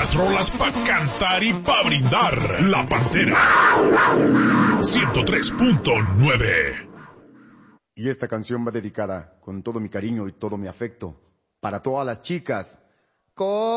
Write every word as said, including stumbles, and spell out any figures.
Puras rolas pa' cantar y pa' brindar. La Pantera. ciento tres punto nueve. Y esta canción va dedicada con todo mi cariño y todo mi afecto para todas las chicas. ¡Co